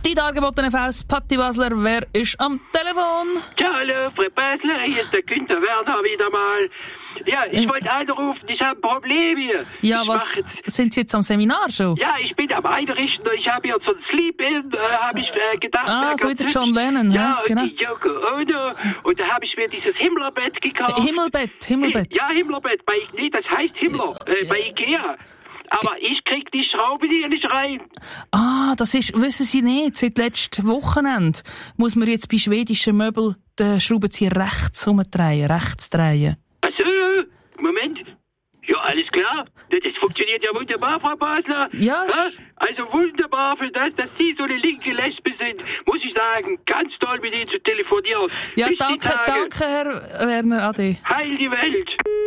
Die dargebotene Faust, Patti Basler, wer ist am Telefon? Ja, hallo, Frau Basler, hier ist der Günther Werner wieder mal. Ja, ich wollte anrufen, ich habe ein Problem hier. Ja, sind Sie jetzt am Seminar schon? Ja, ich bin am Einrichten und ich habe hier so ein Sleep-In, habe ich gedacht. So wie der John Lennon, ja, genau. Und die Yoko Ono. Und da habe ich mir dieses Himmlerbett gekauft. Himmelbett. Ja, Himmlerbett. Das heißt Himmler, bei Ikea. Aber ich krieg die Schraube hier nicht rein. Das ist, wissen Sie nicht, seit letztem Wochenende muss man jetzt bei schwedischen Möbeln den Schraubenzieher rechts drehen. Also, Moment. Ja, alles klar. Das funktioniert ja wunderbar, Frau Basler. Ja. Also wunderbar für das, dass Sie so eine linke Lesbe sind. Muss ich sagen, ganz toll mit Ihnen zu telefonieren. Ja, Bis danke, Herr Werner, ade. Heil die Welt.